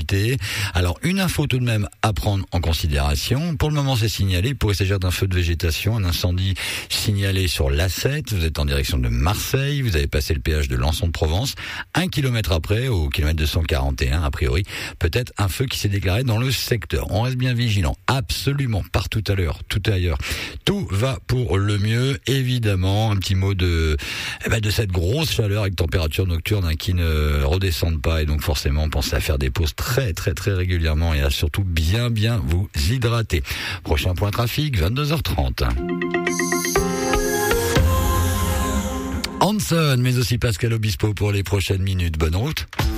visibilité. Alors, une info tout de même à prendre en considération. Pour le moment, c'est signalé. Il pourrait s'agir d'un feu de végétation, un incendie signalé sur l'A7. Vous êtes en direction de Marseille. Vous avez passé le péage de Lançon de Provence. 1 kilomètre après, au kilomètre 241, a priori, peut-être un feu qui s'est déclaré dans le secteur. On reste bien vigilant. Absolument. Partout à l'heure, tout ailleurs. Tout va pour le mieux. Évidemment, un petit mot de cette grosse chaleur avec température nocturne qui ne redescendent pas, et donc forcément, pensez à faire des pauses très régulièrement et à surtout bien vous hydrater. Prochain point trafic, 22h30. Hanson, mais aussi Pascal Obispo pour les prochaines minutes. Bonne route.